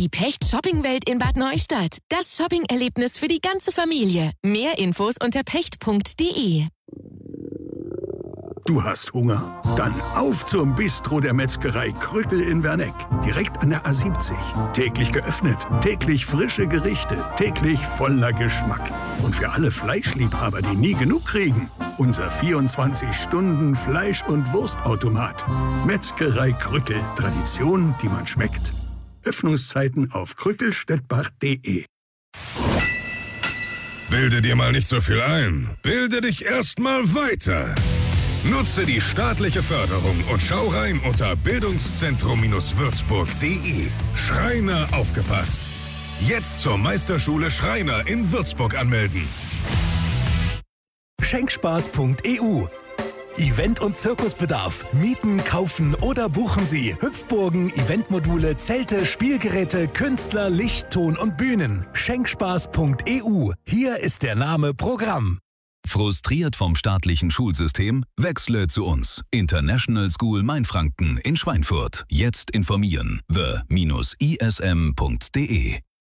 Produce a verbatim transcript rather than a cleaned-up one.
Die Pecht Shoppingwelt in Bad Neustadt. Das Shopping-Erlebnis für die ganze Familie. Mehr Infos unter pecht punkt de. Du hast Hunger? Dann auf zum Bistro der Metzgerei Krückel in Werneck. Direkt an der A siebzig. Täglich geöffnet, täglich frische Gerichte, täglich voller Geschmack. Und für alle Fleischliebhaber, die nie genug kriegen, unser vierundzwanzig Stunden Fleisch- und Wurstautomat. Metzgerei Krückel. Tradition, die man schmeckt. Öffnungszeiten auf krückelstettbach punkt de. Bilde dir mal nicht so viel ein. Bilde dich erst mal weiter. Nutze die staatliche Förderung und schau rein unter bildungszentrum-würzburg punkt de. Schreiner aufgepasst. Jetzt zur Meisterschule Schreiner in Würzburg anmelden. Schenkspaß punkt e u. Event- und Zirkusbedarf. Mieten, kaufen oder buchen Sie Hüpfburgen, Eventmodule, Zelte, Spielgeräte, Künstler, Licht, Ton und Bühnen. Schenkspaß punkt e u. Hier ist der Name Programm. Frustriert vom staatlichen Schulsystem? Wechsle zu uns. International School Mainfranken in Schweinfurt. Jetzt informieren. the dash i s m punkt de